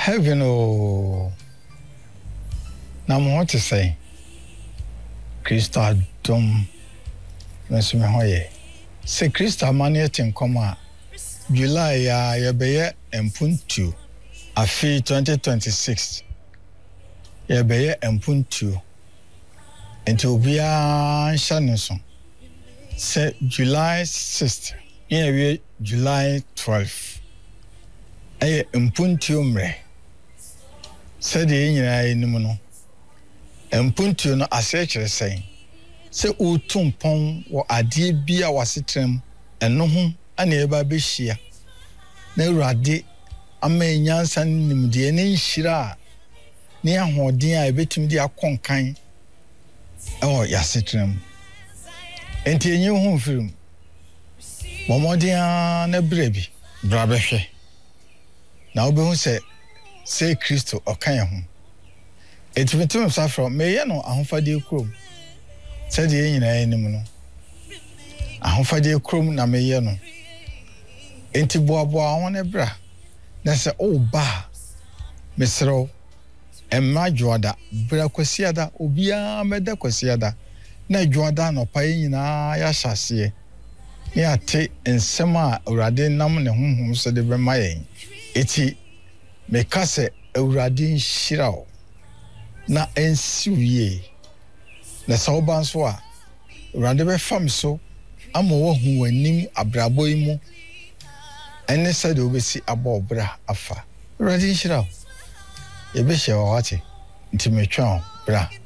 Heaven o. Na mo what to say? Krista dom. Nso me hoye. Se Krista mane tin koma July ya yebeye empuntu. Afi 2026. Yebeye empuntu. Enti obia nso. Se July 6th. Yewe July 12th. Aye empuntu mre. Se de nyina enim no. Empuntu no asechire sei. Se utumpon wo ade bia wasetrem eno ho ana eba behia. Na urade ama nyansa nimde ne nhira ne ahoden a ebetim de akonkan yasetrem. Enti enye ho firim. Momodia na brebi bra behwe. Na obehu se Kristo okan ho. Etimetum safro meye no ahofade krom. Said ye nyina enim no. Ahofade krom na meye no. Enti boaboa won ebra. Na se ba mesro emma dwoada bra kwasiada obia meda kwasiada na dwoada no pa nyina ya hyase ne ate ensem a awurade nam ne honhom so de bema yen eti meka se awurade nhirawo na ensiwie na sawban so a awurade be fam so ama wo hu wanim abrabo yi mu ene se de obesi abobra afa awurade nhirawo ye be hye wawate nti metwa bra